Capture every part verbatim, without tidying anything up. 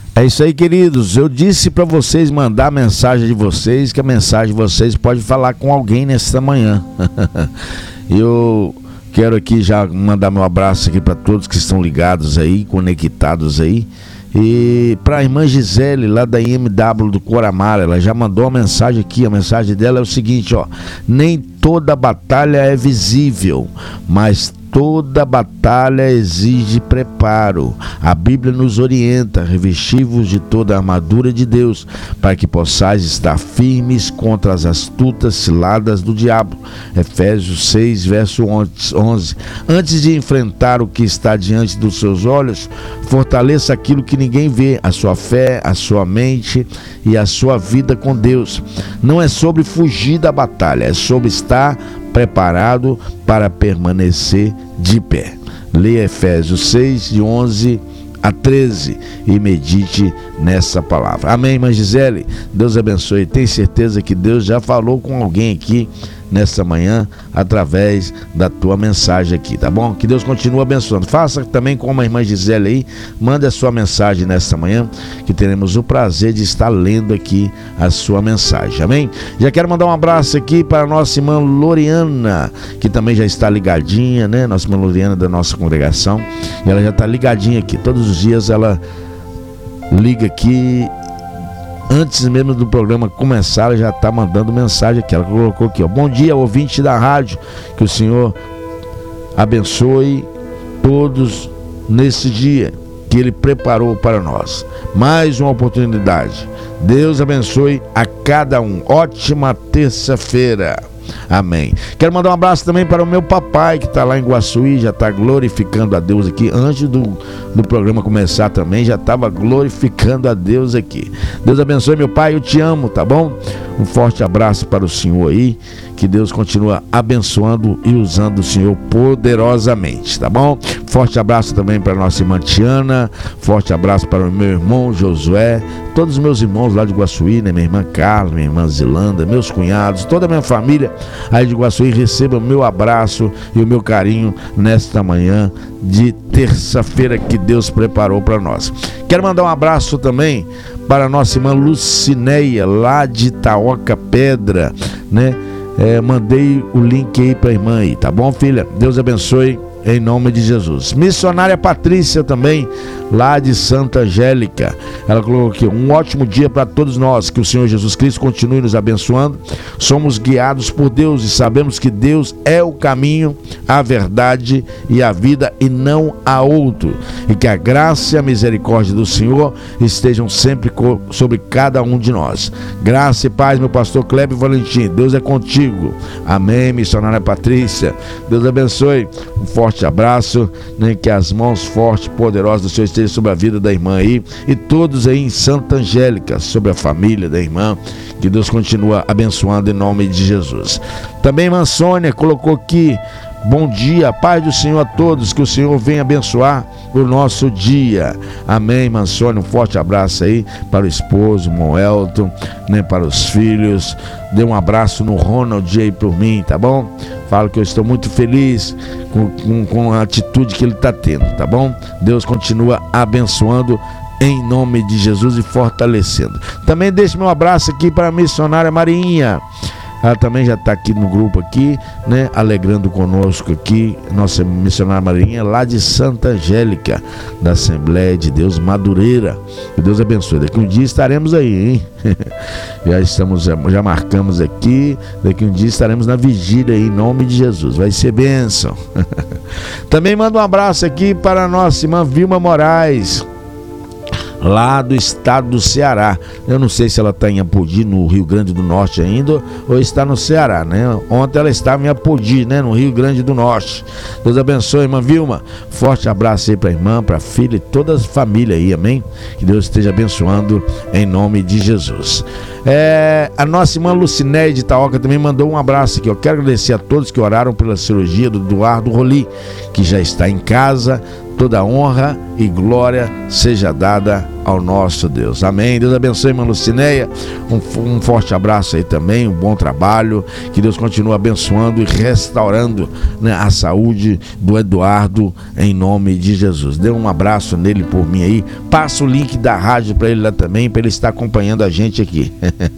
É isso aí, queridos. Eu disse para vocês mandar a mensagem de vocês, que a mensagem de vocês pode falar com alguém nesta manhã. Eu quero aqui já mandar meu abraço aqui para todos que estão ligados aí, conectados aí. E para a irmã Gisele, lá da I M W do Coramara, ela já mandou uma mensagem aqui. A mensagem dela é o seguinte, ó: nem toda batalha é visível, mas toda batalha exige preparo. A Bíblia nos orienta: revesti-vos de toda a armadura de Deus, para que possais estar firmes contra as astutas ciladas do diabo. Efésios seis, verso onze. Antes de enfrentar o que está diante dos seus olhos, fortaleça aquilo que ninguém vê: a sua fé, a sua mente e a sua vida com Deus. Não é sobre fugir da batalha, é sobre estar preparado para permanecer de pé. Leia Efésios seis, de onze a treze e medite nessa palavra. Amém, irmã Gisele? Deus abençoe. Tenho certeza que Deus já falou com alguém aqui nessa manhã através da tua mensagem aqui, tá bom? Que Deus continue abençoando. Faça também como a irmã Gisele aí, mande a sua mensagem nessa manhã, que teremos o prazer de estar lendo aqui a sua mensagem, amém? Já quero mandar um abraço aqui para a nossa irmã Loriana, que também já está ligadinha, né? Nossa irmã Loriana da nossa congregação, e ela já está ligadinha aqui, todos os dias ela liga aqui. Antes mesmo do programa começar, ela já está mandando mensagem aqui. Ela colocou aqui, ó: bom dia, ouvinte da rádio, que o Senhor abençoe todos nesse dia que Ele preparou para nós. Mais uma oportunidade. Deus abençoe a cada um. Ótima terça-feira. Amém. Quero mandar um abraço também para o meu papai, que está lá em Guaçuí, já está glorificando a Deus aqui. Antes do, do programa começar também, já estava glorificando a Deus aqui. Deus abençoe, meu pai, eu te amo, tá bom? Um forte abraço para o senhor aí, que Deus continua abençoando e usando o senhor poderosamente, tá bom? Forte abraço também para a nossa irmã Tiana, forte abraço para o meu irmão Josué, todos os meus irmãos lá de Guaçuí, né? Minha irmã Carla, minha irmã Zilanda, meus cunhados, toda a minha família aí de Guaçuí. Receba o meu abraço e o meu carinho nesta manhã de terça-feira que Deus preparou para nós. Quero mandar um abraço também para a nossa irmã Lucinéia, lá de Itaoca Pedra, né? É, mandei o link aí para a irmã aí, tá bom, filha? Deus abençoe em nome de Jesus. Missionária Patrícia também, lá de Santa Angélica, ela colocou aqui: um ótimo dia para todos nós, que o Senhor Jesus Cristo continue nos abençoando. Somos guiados por Deus e sabemos que Deus é o caminho, a verdade e a vida, e não há outro, e que a graça e a misericórdia do Senhor estejam sempre sobre cada um de nós. Graça e paz, meu pastor Cleber Valentim, Deus é contigo. Amém, missionária Patrícia, Deus abençoe. Um forte Forte abraço, né? Que as mãos fortes e poderosas do Senhor estejam sobre a vida da irmã aí, e todos aí em Santa Angélica, sobre a família da irmã, que Deus continua abençoando em nome de Jesus. Também irmã Sônia colocou aqui: bom dia, paz do Senhor a todos, que o Senhor venha abençoar o nosso dia. Amém, irmã Sônia, um forte abraço aí para o esposo, o irmão Elton, né, para os filhos. Dê um abraço no Ronald aí por mim, tá bom? Falo que eu estou muito feliz com, com, com a atitude que ele está tendo, tá bom? Deus continua abençoando em nome de Jesus e fortalecendo. Também deixo meu abraço aqui para a missionária Marinha. Ela também já está aqui no grupo aqui, né, alegrando conosco aqui, nossa missionária Marinha, lá de Santa Angélica, da Assembleia de Deus Madureira. Que Deus abençoe. Daqui um dia estaremos aí, hein? Já estamos, já marcamos aqui. Daqui um dia estaremos na vigília aí, em nome de Jesus. Vai ser bênção. Também mando um abraço aqui para a nossa irmã Vilma Moraes, lá do estado do Ceará. Eu não sei se ela está em Apodi, no Rio Grande do Norte ainda, ou está no Ceará, né? Ontem ela estava em Apodi, né? No Rio Grande do Norte. Deus abençoe, irmã Vilma. Forte abraço aí para a irmã, para a filha e toda a família aí, amém? Que Deus esteja abençoando em nome de Jesus. É, a nossa irmã Lucinéia de Itaoca também mandou um abraço aqui. Eu quero agradecer a todos que oraram pela cirurgia do Eduardo Roli, que já está em casa. Toda honra e glória seja dada ao nosso Deus. Amém. Deus abençoe, irmã Lucinéia. Um, um forte abraço aí também, um bom trabalho. Que Deus continue abençoando e restaurando, né, a saúde do Eduardo, em nome de Jesus. Dê um abraço nele por mim aí. Passa o link da rádio para ele lá também, para ele estar acompanhando a gente aqui.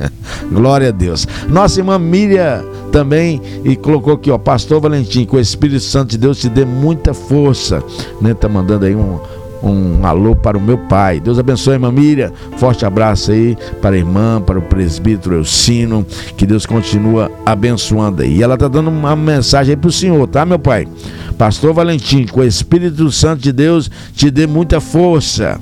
Glória a Deus. Nossa irmã Miriam também, e colocou aqui, ó, Pastor Valentim, que o Espírito Santo de Deus te dê muita força, né? Tá mandando aí um Um alô para o meu pai. Deus abençoe, irmã Miriam. Forte abraço aí para a irmã, para o presbítero Elcino. Que Deus continua abençoando aí. E ela está dando uma mensagem aí para o senhor, tá, meu pai? Pastor Valentim, com o Espírito Santo de Deus te dê muita força.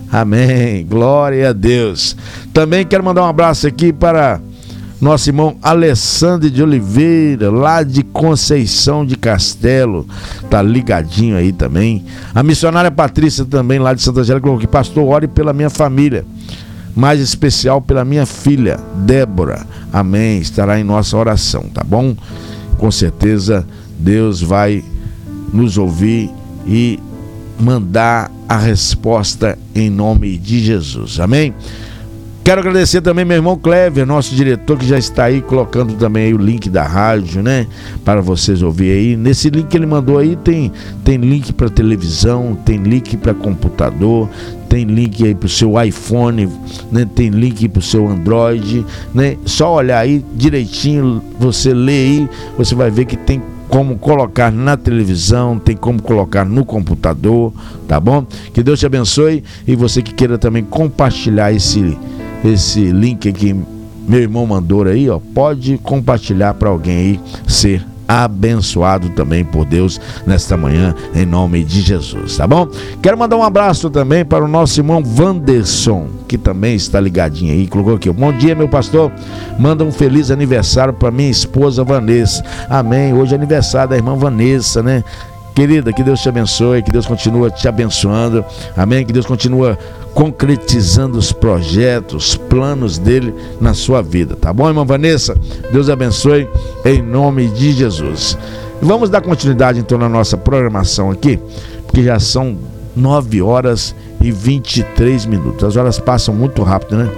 Amém. Glória a Deus. Também quero mandar um abraço aqui para nosso irmão Alessandro de Oliveira, lá de Conceição de Castelo, tá ligadinho aí também. A missionária Patrícia também, lá de Santa Angélica, colocou aqui: pastor, ore pela minha família, mais especial pela minha filha, Débora. Amém, estará em nossa oração, tá bom? Com certeza Deus vai nos ouvir e mandar a resposta em nome de Jesus, amém? Quero agradecer também meu irmão Clever, nosso diretor, que já está aí colocando também aí o link da rádio, né? Para vocês ouvir aí. Nesse link que ele mandou aí tem, tem link para televisão, tem link para computador, tem link aí para o seu iPhone, né? Tem link para o seu Android, né? Só olhar aí direitinho, você lê aí, você vai ver que tem como colocar na televisão, tem como colocar no computador, tá bom? Que Deus te abençoe, e você que queira também compartilhar esse esse link que meu irmão mandou aí, ó, pode compartilhar para alguém aí ser abençoado também por Deus nesta manhã, em nome de Jesus, tá bom? Quero mandar um abraço também para o nosso irmão Wanderson, que também está ligadinho aí, colocou aqui: bom dia, meu pastor, manda um feliz aniversário para minha esposa Vanessa. Amém, hoje é aniversário da irmã Vanessa, né? Querida, que Deus te abençoe, que Deus continua te abençoando, amém? Que Deus continua concretizando os projetos, planos dele na sua vida, tá bom, irmã Vanessa? Deus abençoe em nome de Jesus. Vamos dar continuidade então na nossa programação aqui, porque já são nove horas e vinte e três minutos. As horas passam muito rápido, né?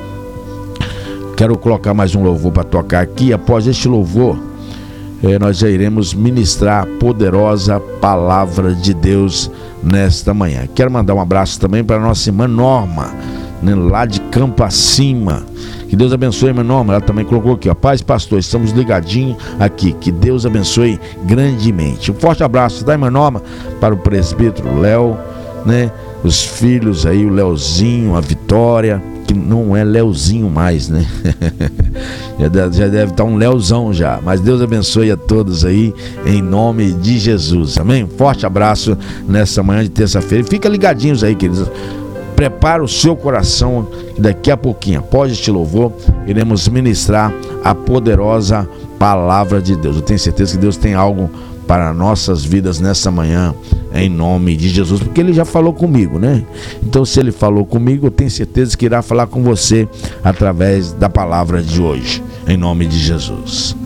Quero colocar mais um louvor para tocar aqui. Após este louvor, Eh, nós já iremos ministrar a poderosa palavra de Deus nesta manhã. Quero mandar um abraço também para a nossa irmã Norma, né, lá de Campo Acima. Que Deus abençoe, irmã Norma. Ela também colocou aqui, ó: paz, pastor, estamos ligadinhos aqui. Que Deus abençoe grandemente. Um forte abraço da irmã Norma para o presbítero Léo, né, os filhos aí, o Leozinho, a Vitória, que não é Leozinho mais, né? já, deve, já deve estar um Leozão já. Mas Deus abençoe a todos aí, em nome de Jesus, amém? Forte abraço nessa manhã de terça-feira. Fica ligadinhos aí, queridos. Prepara o seu coração, daqui a pouquinho, após este louvor, iremos ministrar a poderosa palavra de Deus. Eu tenho certeza que Deus tem algo para nossas vidas nessa manhã, em nome de Jesus, porque Ele já falou comigo, né? Então, se Ele falou comigo, eu tenho certeza que irá falar com você através da palavra de hoje, em nome de Jesus.